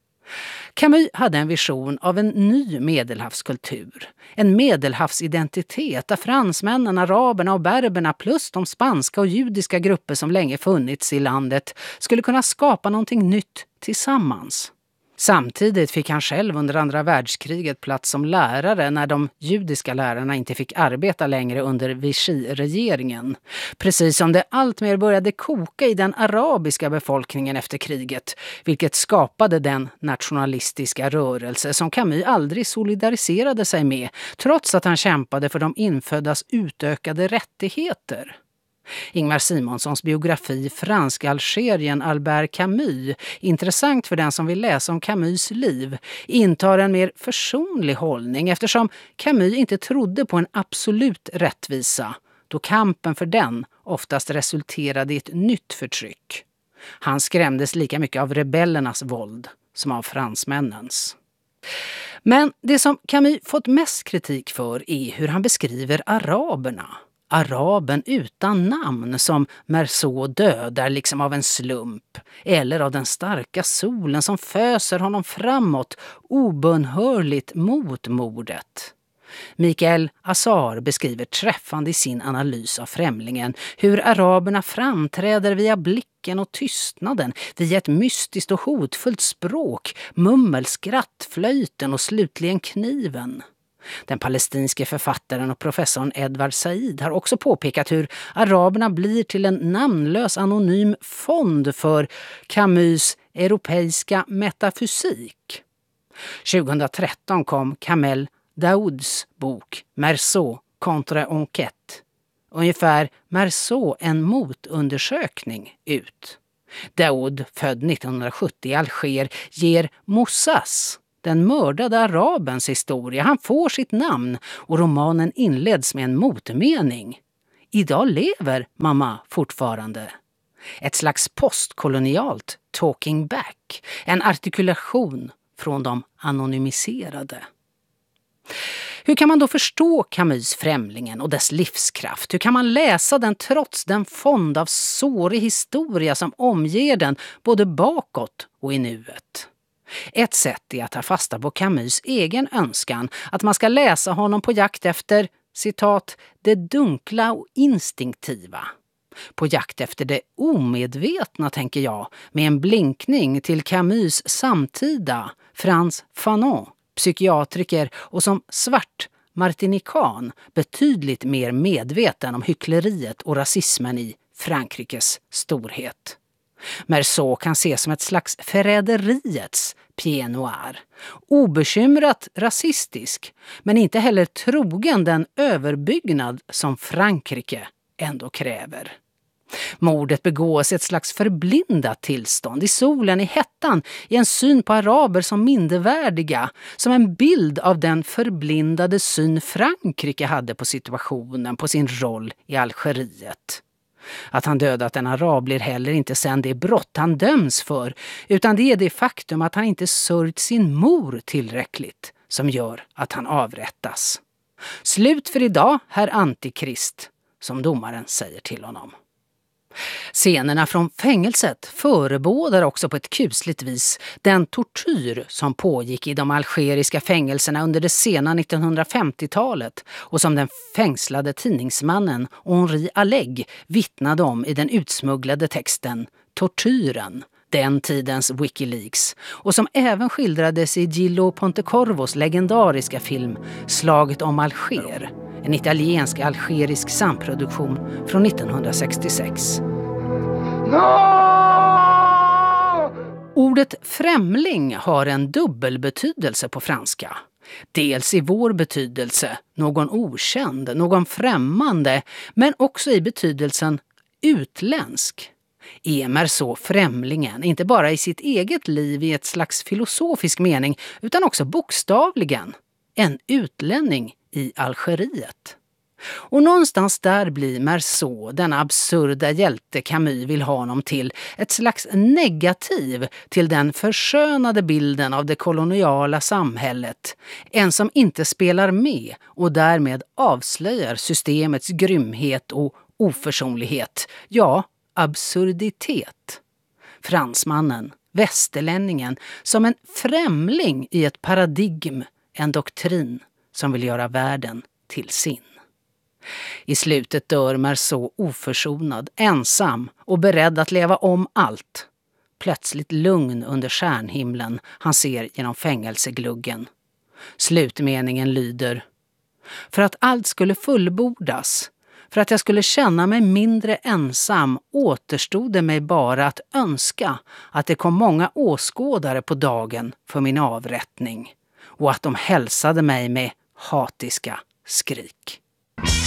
Camus hade en vision av en ny medelhavskultur, en medelhavsidentitet där fransmännen, araberna och berberna plus de spanska och judiska grupper som länge funnits i landet skulle kunna skapa någonting nytt tillsammans. Samtidigt fick han själv under andra världskriget plats som lärare när de judiska lärarna inte fick arbeta längre under Vichy-regeringen. Precis som det alltmer började koka i den arabiska befolkningen efter kriget, vilket skapade den nationalistiska rörelse som Camus aldrig solidariserade sig med, trots att han kämpade för de inföddas utökade rättigheter. Ingmar Simonssons biografi Fransk-Algerien Albert Camus, intressant för den som vill läsa om Camus liv, intar en mer försonlig hållning eftersom Camus inte trodde på en absolut rättvisa, då kampen för den oftast resulterade i ett nytt förtryck. Han skrämdes lika mycket av rebellernas våld som av fransmännens. Men det som Camus fått mest kritik för är hur han beskriver araberna. Araben utan namn som Meursault dödar liksom av en slump, eller av den starka solen som föser honom framåt obönhörligt mot mordet. Mikael Azar beskriver träffande i sin analys av främlingen hur araberna framträder via blicken och tystnaden, via ett mystiskt och hotfullt språk, mummel, skratt, flöjten och slutligen kniven. Den palestinske författaren och professorn Edward Said har också påpekat hur araberna blir till en namnlös anonym fond för Camus' europeiska metafysik. tjugohundratretton kom Kamel Daouds bok Meursault contre enquête, ungefär Meursault en motundersökning, ut. Daoud, född nittonhundrasjuttio i Alger, ger Moussas, den mördade arabens historia. Han får sitt namn och romanen inleds med en motmening. Idag lever mamma fortfarande. Ett slags postkolonialt talking back, en artikulation från de anonymiserade. Hur kan man då förstå Camus' Främlingen och dess livskraft? Hur kan man läsa den trots den fond av sårig historia som omger den både bakåt och i nuet? Ett sätt är att ta fasta på Camus' egen önskan att man ska läsa honom på jakt efter, citat, det dunkla och instinktiva. På jakt efter det omedvetna, tänker jag, med en blinkning till Camus' samtida Frantz Fanon, psykiatriker och som svart martinikan betydligt mer medveten om hyckleriet och rasismen i Frankrikes storhet. Meursault kan ses som ett slags förräderiets pied noir. Obekymrat rasistisk, men inte heller trogen den överbyggnad som Frankrike ändå kräver. Mordet begås i ett slags förblindat tillstånd, i solen, i hettan, i en syn på araber som mindervärdiga, som en bild av den förblindade syn Frankrike hade på situationen, på sin roll i Algeriet. Att han dödat en arab blir heller inte sen det brott han döms för, utan det är det faktum att han inte sörjt sin mor tillräckligt som gör att han avrättas. Slut för idag, herr Antikrist, som domaren säger till honom. Scenerna från fängelset förebådar också på ett kusligt vis den tortyr som pågick i de algeriska fängelserna under det sena nittonhundrafemtiotalet och som den fängslade tidningsmannen Henri Alleg vittnade om i den utsmugglade texten Tortyren, den tidens Wikileaks, och som även skildrades i Gillo Pontecorvos legendariska film Slaget om Alger, en italiensk-algerisk samproduktion från nittonhundrasextiosex. No! Ordet främling har en dubbelbetydelse på franska. Dels i vår betydelse, någon okänd, någon främmande, men också i betydelsen utländsk. Är Meursault främlingen, inte bara i sitt eget liv i ett slags filosofisk mening, utan också bokstavligen, en utlänning i Algeriet. Och någonstans där blir Meursault, denna absurda hjälte Camus vill ha honom till, ett slags negativ till den förskönade bilden av det koloniala samhället. En som inte spelar med och därmed avslöjar systemets grymhet och oförsonlighet, ja, absurditet. Fransmannen, västerlänningen, som en främling i ett paradigm, en doktrin som vill göra världen till sin. I slutet dör Meursault oförsonad, ensam och beredd att leva om allt. Plötsligt lugn under stjärnhimlen han ser genom fängelsegluggen. Slutmeningen lyder: för att allt skulle fullbordas, för att jag skulle känna mig mindre ensam, återstod det mig bara att önska att det kom många åskådare på dagen för min avrättning och att de hälsade mig med hatiska skrik.